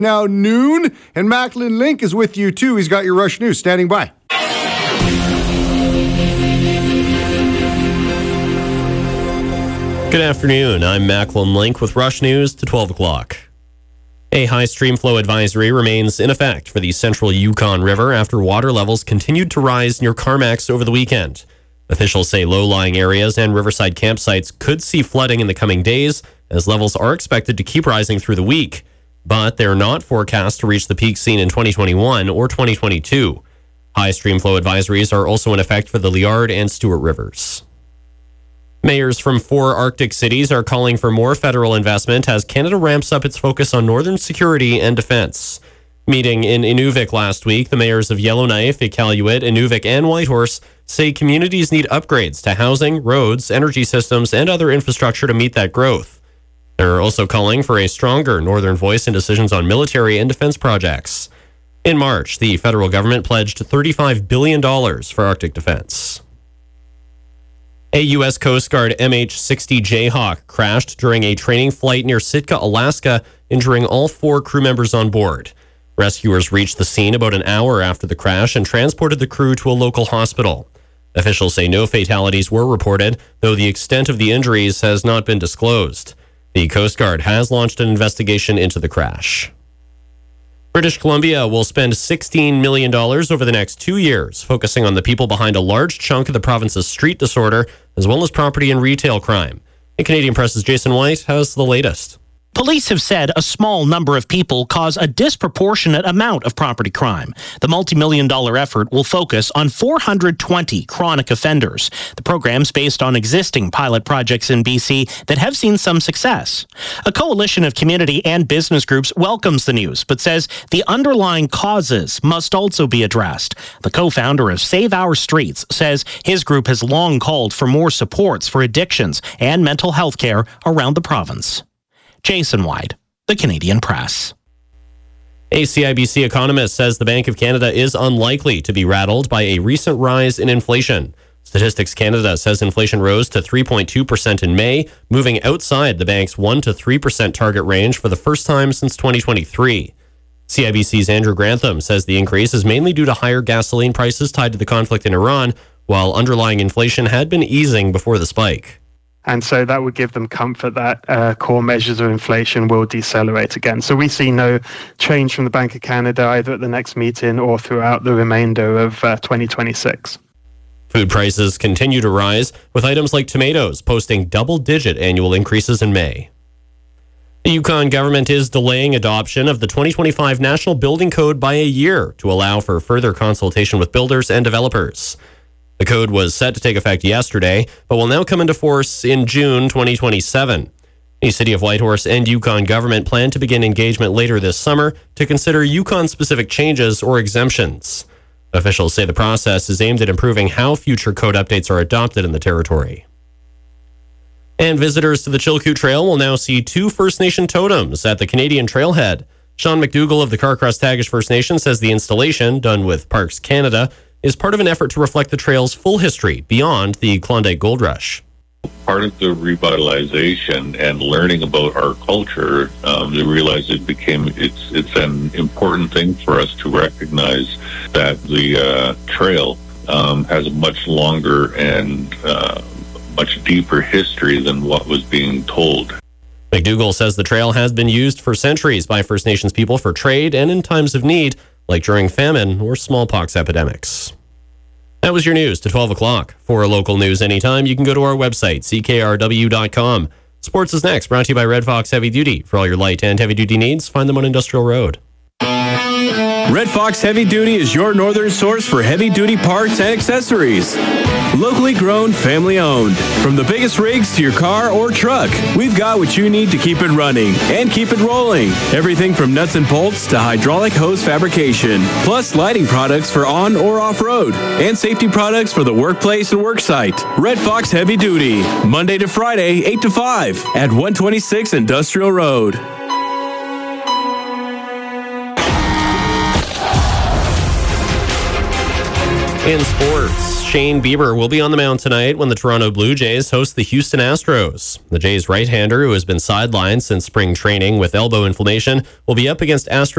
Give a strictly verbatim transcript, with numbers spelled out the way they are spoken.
now noon. And Macklin Link is with you, too. He's got your Rush News standing by. Good afternoon. I'm Macklin Link with Rush News to twelve o'clock. A high stream flow advisory remains in effect for the central Yukon River after water levels continued to rise near Carmacks over the weekend. Officials say low-lying areas and riverside campsites could see flooding in the coming days, as levels are expected to keep rising through the week. But they're not forecast to reach the peak seen in twenty twenty-one or twenty twenty-two. High stream flow advisories are also in effect for the Liard and Stewart rivers. Mayors from four Arctic cities are calling for more federal investment as Canada ramps up its focus on northern security and defense. Meeting in Inuvik last week, the mayors of Yellowknife, Iqaluit, Inuvik, and Whitehorse say communities need upgrades to housing, roads, energy systems, and other infrastructure to meet that growth. They're also calling for a stronger northern voice in decisions on military and defense projects. In March, the federal government pledged thirty-five billion dollars for Arctic defense. A U S Coast Guard M H sixty Jayhawk crashed during a training flight near Sitka, Alaska, injuring all four crew members on board. Rescuers reached the scene about an hour after the crash and transported the crew to a local hospital. Officials say no fatalities were reported, though the extent of the injuries has not been disclosed. The Coast Guard has launched an investigation into the crash. British Columbia will spend sixteen million dollars over the next two years, focusing on the people behind a large chunk of the province's street disorder, as well as property and retail crime. And Canadian Press's Jason White has the latest. Police have said a small number of people cause a disproportionate amount of property crime. The multi-million dollar effort will focus on four hundred twenty chronic offenders. The program's based on existing pilot projects in B C that have seen some success. A coalition of community and business groups welcomes the news, but says the underlying causes must also be addressed. The co-founder of Save Our Streets says his group has long called for more supports for addictions and mental health care around the province. Jason White, the Canadian Press. A C I B C economist says the Bank of Canada is unlikely to be rattled by a recent rise in inflation. Statistics Canada says inflation rose to three point two percent in May, moving outside the bank's one to three percent target range for the first time since twenty twenty-three. C I B C's Andrew Grantham says the increase is mainly due to higher gasoline prices tied to the conflict in Iran, while underlying inflation had been easing before the spike. And so that would give them comfort that uh, core measures of inflation will decelerate again. So we see no change from the Bank of Canada either at the next meeting or throughout the remainder of uh, twenty twenty-six. Food prices continue to rise, with items like tomatoes posting double-digit annual increases in May. The Yukon government is delaying adoption of the twenty twenty-five National Building Code by a year to allow for further consultation with builders and developers. The code was set to take effect yesterday, but will now come into force in June twenty twenty-seven. The City of Whitehorse and Yukon government plan to begin engagement later this summer to consider Yukon-specific changes or exemptions. Officials say the process is aimed at improving how future code updates are adopted in the territory. And visitors to the Chilkoot Trail will now see two First Nation totems at the Canadian Trailhead. Sean McDougall of the Carcross Tagish First Nation says the installation, done with Parks Canada, is part of an effort to reflect the trail's full history beyond the Klondike Gold Rush. Part of the revitalization and learning about our culture, um, they realized it became it's it's an important thing for us to recognize that the uh, trail um, has a much longer and uh, much deeper history than what was being told. McDougall says the trail has been used for centuries by First Nations people for trade and in times of need, like during famine or smallpox epidemics. That was your news to twelve o'clock. For local news anytime, you can go to our website, c k r w dot com. Sports is next, brought to you by Red Fox Heavy Duty. For all your light and heavy duty needs, find them on Industrial Road. Red Fox Heavy Duty is your northern source for heavy-duty parts and accessories. Locally grown, family-owned. From the biggest rigs to your car or truck, we've got what you need to keep it running and keep it rolling. Everything from nuts and bolts to hydraulic hose fabrication, plus lighting products for on or off-road, and safety products for the workplace and worksite. Red Fox Heavy Duty, Monday to Friday, eight to five at one twenty-six Industrial Road. In sports, Shane Bieber will be on the mound tonight when the Toronto Blue Jays host the Houston Astros. The Jays right-hander, who has been sidelined since spring training with elbow inflammation, will be up against Astros